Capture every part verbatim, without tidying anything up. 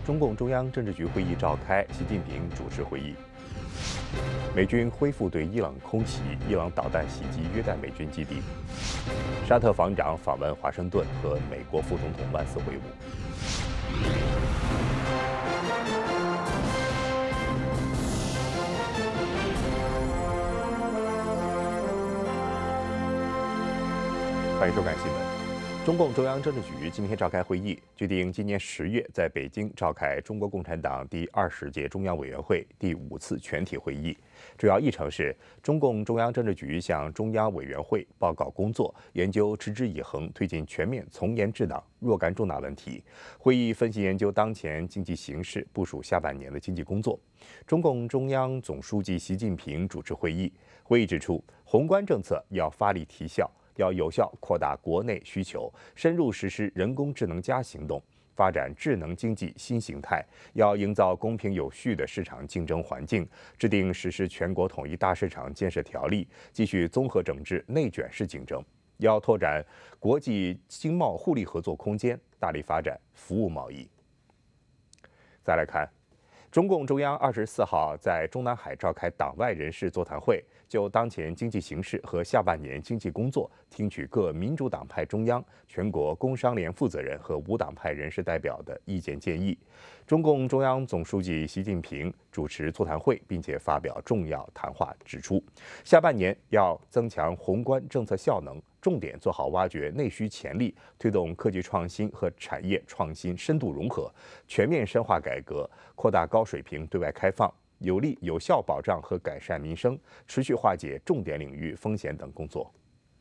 中共中央政治局会议召开，习近平主持会议。美军恢复对伊朗空袭，伊朗导弹袭击约旦美军基地。沙特防长访问华盛顿，和美国副总统万斯会晤。欢迎收看新闻。中共中央政治局今天召开会议，决定今年十月在北京召开中国共产党第二十届中央委员会第五次全体会议。主要议程是中共中央政治局向中央委员会报告工作，研究持之以恒推进全面从严治党若干重大问题。会议分析研究当前经济形势，部署下半年的经济工作。中共中央总书记习近平主持会议。会议指出，宏观政策要发力提效，要有效扩大国内需求，深入实施人工智能加行动，发展智能经济新形态，要营造公平有序的市场竞争环境，制定实施全国统一大市场建设条例，继续综合整治内卷式竞争，要拓展国际经贸互利合作空间，大力发展服务贸易。再来看，中共中央二十四号在中南海召开党外人士座谈会，就当前经济形势和下半年经济工作，听取各民主党派中央、全国工商联负责人和无党派人士代表的意见建议。中共中央总书记习近平主持座谈会，并且发表重要谈话，指出，下半年要增强宏观政策效能，重点做好挖掘内需潜力，推动科技创新和产业创新深度融合，全面深化改革，扩大高水平对外开放，有力有效保障和改善民生，持续化解重点领域风险等工作。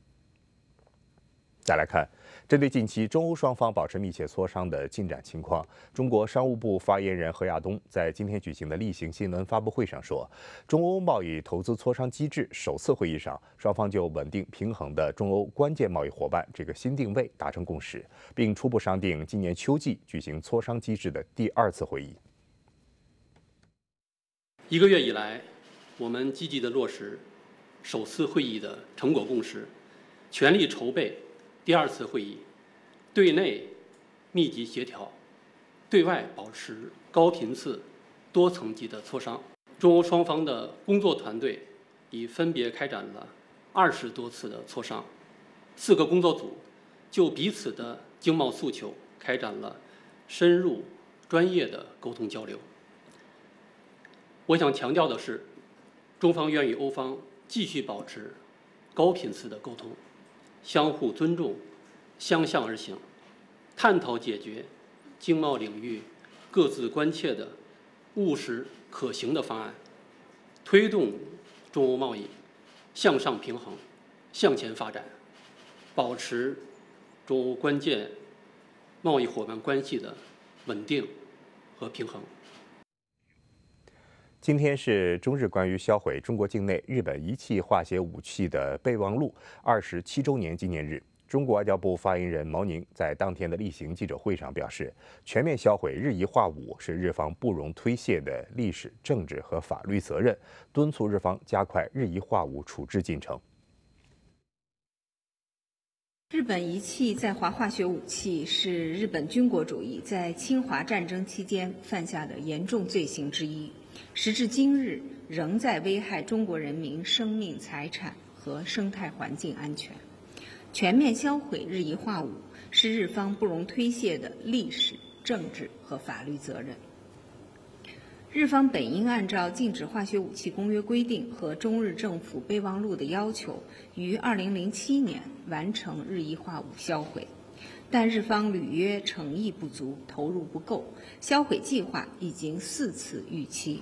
再来看，针对近期中欧双方保持密切磋商的进展情况，中国商务部发言人何亚东在今天举行的例行新闻发布会上说，中欧贸易投资磋商机制首次会议上，双方就稳定平衡的中欧关键贸易伙伴这个新定位达成共识，并初步商定今年秋季举行磋商机制的第二次会议。 一个月以来，我们积极地落实首次会议的成果共识，全力筹备第二次会议，对内密集协调，对外保持高频次、多层级的磋商。中欧双方的工作团队已分别开展了二十多次的磋商，四个工作组就彼此的经贸诉求开展了深入、专业的沟通交流。我想强调的是，中方愿与欧方继续保持高频次的沟通，相互尊重，相向而行，探讨解决经贸领域各自关切的务实可行的方案，推动中欧贸易向上平衡、向前发展，保持中欧关键贸易伙伴关系的稳定和平衡。 今天是中日关于销毁中国境内日本仪器化学武器的备忘录二十七周年纪念日。中国外交部发言人毛宁在当天的例行记者会上表示，全面销毁日仪化武是日方不容推卸的历史、政治和法律责任，敦促日方加快日仪化武处置进程。 日本仪器在华化学武器是日本军国主义在侵华战争期间犯下的严重罪行之一，时至今日仍在危害中国人民生命、财产和生态环境安全。全面销毁日仪化武是日方不容推卸的历史、政治和法律责任。日方本应按照禁止化学武器公约规定和中日政府备忘录的要求，于二零零七年完成日仪化武销毁，但日方履约诚意不足，投入不够，销毁计划已经四次逾期。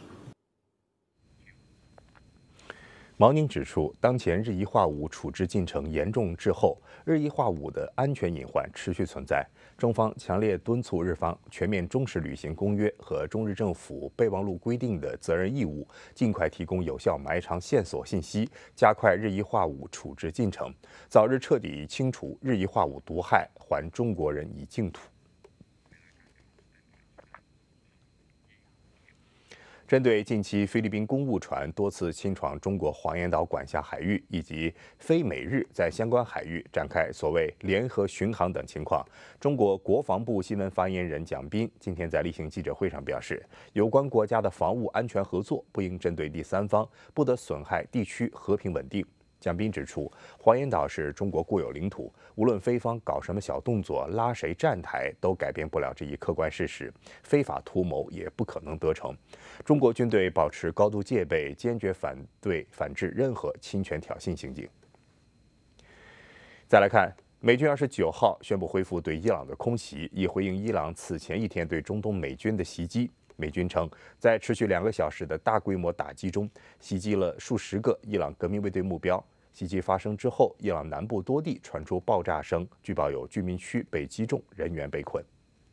毛宁指出，当前日仪化武处置进程严重滞后，日仪化武的安全隐患持续存在。中方强烈敦促日方全面忠实履行公约和中日政府备忘录规定的责任义务，尽快提供有效埋藏线索信息，加快日仪化武处置进程，早日彻底清除日仪化武毒害，还中国人以净土。 针对近期菲律宾公务船多次侵闯中国黄岩岛管辖海域，以及菲美日在相关海域展开所谓联合巡航等情况，中国国防部新闻发言人蒋斌今天在例行记者会上表示，有关国家的防务安全合作不应针对第三方，不得损害地区和平稳定。蒋斌指出，黄岩岛是中国固有领土，无论菲方搞什么小动作、拉谁站台，都改变不了这一客观事实，非法图谋也不可能得逞。中国军队保持高度戒备，坚决反对反制任何侵权挑衅行径。再来看，美军二十九号宣布恢复对伊朗的空袭，以回应伊朗此前一天对中东美军的袭击。美军称，在持续两个小时的大规模打击中，袭击了数十个伊朗革命卫队目标。袭击发生之后，伊朗南部多地传出爆炸声，据报有居民区被击中，人员被困。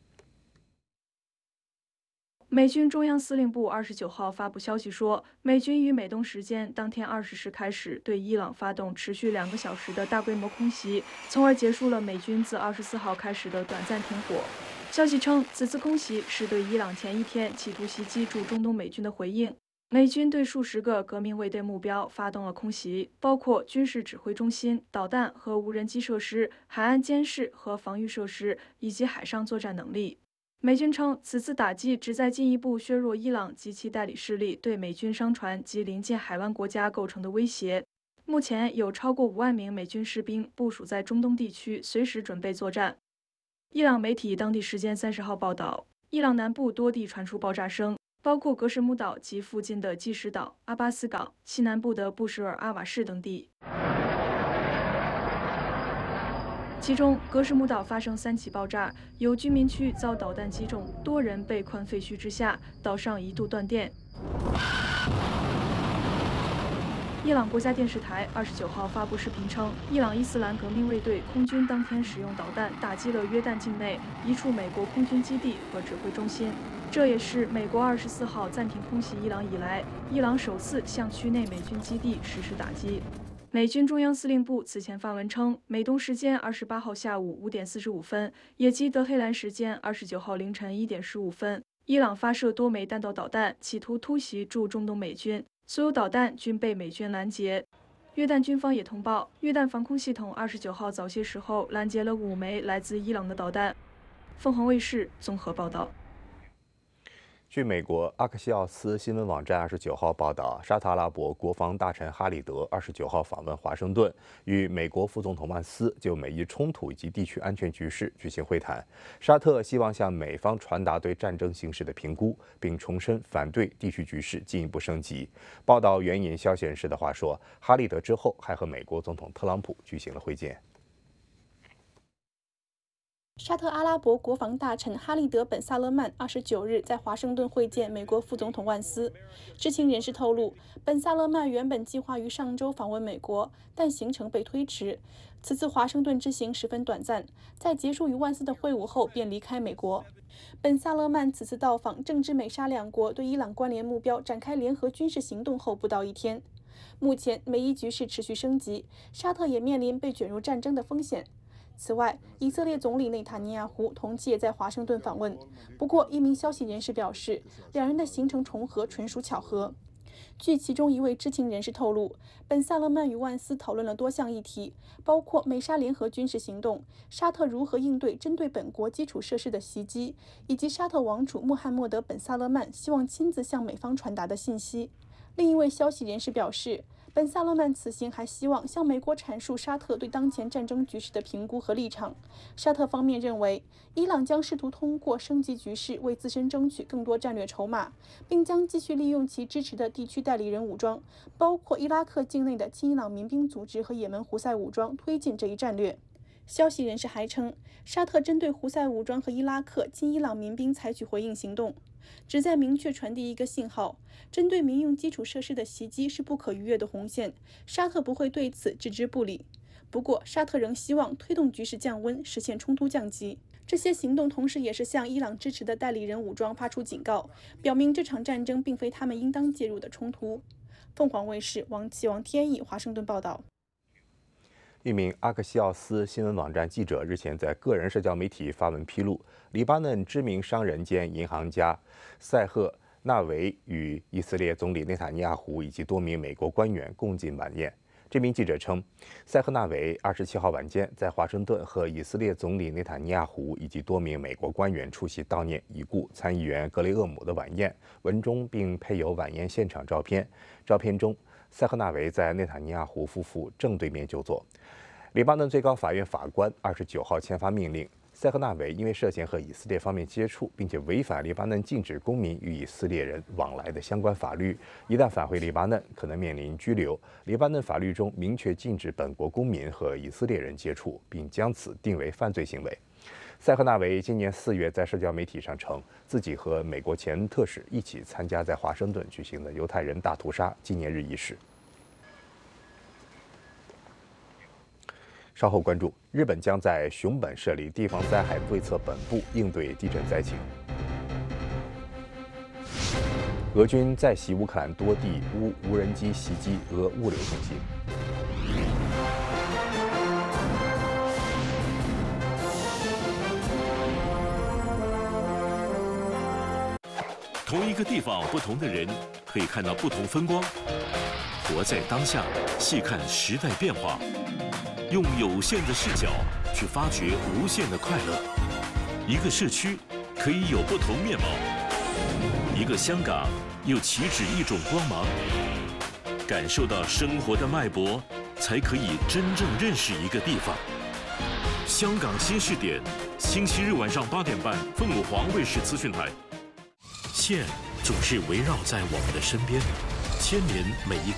美军中央司令部二十九号发布消息说，美军于美东时间当天二十时开始对伊朗发动持续两个小时的大规模空袭，从而结束了美军自二十四号开始的短暂停火。消息称，此次空袭是对伊朗前一天企图袭击驻中东美军的回应。美军对数十个革命卫队目标发动了空袭，包括军事指挥中心、导弹和无人机设施、海岸监视和防御设施以及海上作战能力。美军称，此次打击旨在进一步削弱伊朗及其代理势力对美军商船及临近海湾国家构成的威胁。目前有超过五万名美军士兵部署在中东地区，随时准备作战。伊朗媒体当地时间三十号报道，伊朗南部多地传出爆炸声，包括格什木岛及附近的基什岛、阿巴斯港、西南部的布什尔阿瓦市等地。其中，格什木岛发生三起爆炸，有居民区遭导弹击中，多人被困废墟之下，岛上一度断电。伊朗国家电视台二十九号发布视频称，伊朗伊斯兰革命卫队空军当天使用导弹打击了约旦境内一处美国空军基地和指挥中心。这也是美国二十四号暂停空袭伊朗以来，伊朗首次向区内美军基地实施打击。美军中央司令部此前发文称，美东时间二十八号下午五点四十五分，也即德黑兰时间二十九号凌晨一点十五分，伊朗发射多枚弹道导弹，企图突袭驻中东美军，所有导弹均被美军拦截。约旦军方也通报，约旦防空系统二十九号早些时候拦截了五枚来自伊朗的导弹。凤凰卫视综合报道。 据美国阿克西奥斯新闻网站二十九号报道，沙特阿拉伯国防大臣哈里德二十九号访问华盛顿，与美国副总统万斯就美伊冲突以及地区安全局势举行会谈。沙特希望向美方传达对战争形势的评估，并重申反对地区局势进一步升级。报道援引消息人士的话说，哈里德之后还和美国总统特朗普举行了会见。 沙特阿拉伯国防大臣哈利德·本·萨勒曼二十九日在华盛顿会见美国副总统万斯。知情人士透露，本·萨勒曼原本计划于上周访问美国，但行程被推迟。此次华盛顿之行十分短暂，在结束与万斯的会晤后便离开美国。本·萨勒曼此次到访正值美沙两国对伊朗关联目标展开联合军事行动后不到一天。目前美伊局势持续升级，沙特也面临被卷入战争的风险。此外，以色列总理内塔尼亚胡同期也在华盛顿访问。不过，一名消息人士表示，两人的行程重合纯属巧合。据其中一位知情人士透露，本·萨勒曼与万斯讨论了多项议题，包括美沙联合军事行动、沙特如何应对针对本国基础设施的袭击，以及沙特王储穆罕默德·本·萨勒曼希望亲自向美方传达的信息。另一位消息人士表示，本·萨勒曼此行还希望向美国阐述沙特对当前战争局势的评估和立场。沙特方面认为，伊朗将试图通过升级局势为自身争取更多战略筹码，并将继续利用其支持的地区代理人武装，包括伊拉克境内的亲伊朗民兵组织和也门胡塞武装，推进这一战略。消息人士还称，沙特针对胡塞武装和伊拉克亲伊朗民兵采取回应行动，旨在明确传递一个信号：针对民用基础设施的袭击是不可逾越的红线，沙特不会对此置之不理。不过，沙特仍希望推动局势降温，实现冲突降级。这些行动同时也是向伊朗支持的代理人武装发出警告，表明这场战争并非他们应当介入的冲突。凤凰卫视王启王天意华盛顿报道。 一名阿克西奥斯新闻网站记者日前在个人社交媒体发文披露，黎巴嫩知名商人兼银行家塞赫纳维与以色列总理内塔尼亚胡以及多名美国官员共进晚宴。这名记者称，塞赫纳维二十七号晚间在华盛顿和以色列总理内塔尼亚胡以及多名美国官员出席悼念已故参议员格雷厄姆的晚宴。文中并配有晚宴现场照片，照片中塞赫纳维在内塔尼亚胡夫妇正对面就坐。黎巴嫩最高法院法官二十九号签发命令，塞赫纳维因为涉嫌和以色列方面接触，并且违反黎巴嫩禁止公民与以色列人往来的相关法律，一旦返回黎巴嫩，可能面临拘留。黎巴嫩法律中明确禁止本国公民和以色列人接触，并将此定为犯罪行为。塞赫纳维今年四月在社交媒体上称，自己和美国前特使一起参加在华盛顿举行的犹太人大屠杀纪念日仪式。稍后关注，日本将在熊本设立地方灾害对策本部，应对地震灾情。俄军再袭乌克兰多地，乌无人机袭击俄物流中心。 同一个地方，不同的人可以看到不同风光。活在当下，细看时代变化。用有限的视角去发掘无限的快乐。一个社区可以有不同面貌，一个香港又岂止一种光芒。感受到生活的脉搏，才可以真正认识一个地方。香港新视点，星期日晚上八点半，凤凰卫视资讯台。线总是围绕在我们的身边，牵连每一个